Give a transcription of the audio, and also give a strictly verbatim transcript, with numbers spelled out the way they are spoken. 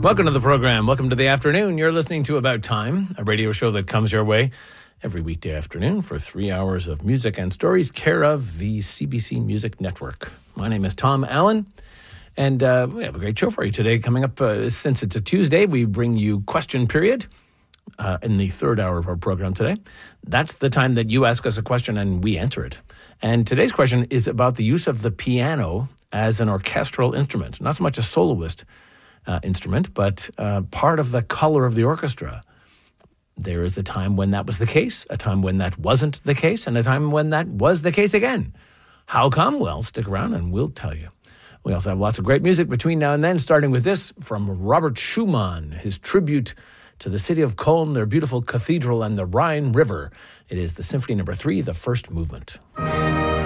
Welcome to the program. Welcome to the afternoon. You're listening to About Time, a radio show that comes your way every weekday afternoon for three hours of music and stories, care of the C B C Music Network. My name is Tom Allen, and uh, we have a great show for you today. Coming up, uh, since it's a Tuesday, we bring you Question Period uh, in the third hour of our program today. That's the time that you ask us a question and we answer it. And today's question is about the use of the piano as an orchestral instrument, not so much a soloist uh, instrument, but uh, part of the color of the orchestra. There is a time when that was the case, a time when that wasn't the case, and a time when that was the case again. How come? Well, stick around and we'll tell you. We also have lots of great music between now and then, starting with this from Robert Schumann, his tribute to the city of Cologne, their beautiful cathedral, and the Rhine River. It is the Symphony Number Three, the first movement.